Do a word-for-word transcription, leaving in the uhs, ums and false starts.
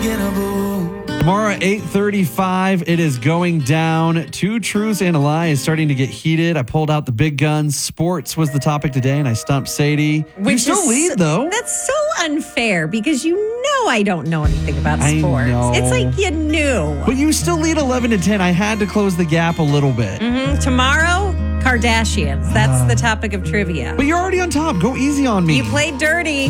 Tomorrow at eight thirty-five, it is going down. Two truths and a lie is starting to get heated. I pulled out the big guns. Sports was the topic today, and I stumped Sadie. Which you still is- lead, though. That's so unfair because you know I don't know anything about I sports. know. It's like you knew. But you still lead eleven to ten. I had to close the gap a little bit. Mhm. Tomorrow, Kardashians. That's Uh. the topic of trivia. But you're already on top. Go easy on me. You played dirty.